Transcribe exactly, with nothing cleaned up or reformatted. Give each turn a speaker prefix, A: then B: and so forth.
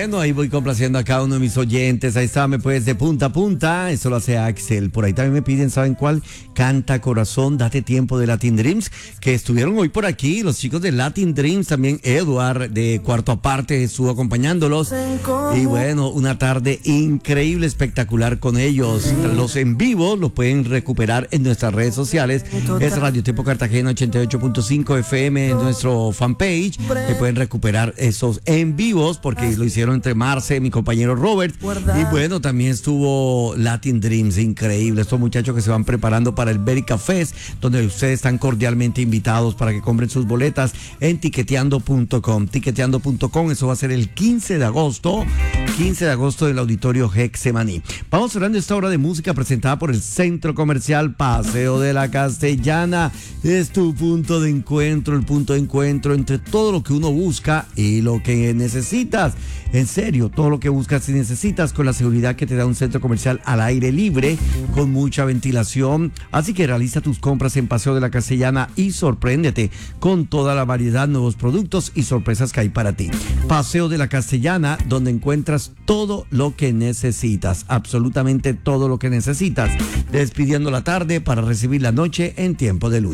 A: bueno, ahí voy complaciendo a cada uno de mis oyentes. Ahí está, me puedes de punta a punta. Eso lo hace Axel. Por ahí también me piden, ¿saben cuál? Canta Corazón, Date Tiempo de Latin Dreams, que estuvieron hoy por aquí. Los chicos de Latin Dreams, también Edward de Cuarto Aparte estuvo acompañándolos. Y bueno, una tarde increíble, espectacular con ellos. Los en vivo los pueden recuperar en nuestras redes sociales. Es Radio Tiempo Cartagena ochenta y ocho punto cinco F M en nuestro fanpage. Que pueden recuperar esos en vivos porque lo hicieron entre Marce, mi compañero Robert. Y bueno, también estuvo Latin Dreams, increíble. Estos muchachos que se van preparando para el Berica Fest, donde ustedes están cordialmente invitados para que compren sus boletas en tiqueteando punto com. tiqueteando punto com, eso va a ser el quince de agosto. quince de agosto del Auditorio Gexemaní. Vamos cerrando esta hora de música presentada por el Centro Comercial Paseo de la Castellana. Es tu punto de encuentro, el punto de encuentro entre todo lo que uno busca y lo que necesitas. En serio, todo lo que buscas y necesitas con la seguridad que te da un centro comercial al aire libre, con mucha ventilación. Así que realiza tus compras en Paseo de la Castellana y sorpréndete con toda la variedad, nuevos productos y sorpresas que hay para ti. Paseo de la Castellana, donde encuentras todo lo que necesitas, absolutamente todo lo que necesitas. Despidiendo la tarde para recibir la noche en tiempo de lunes.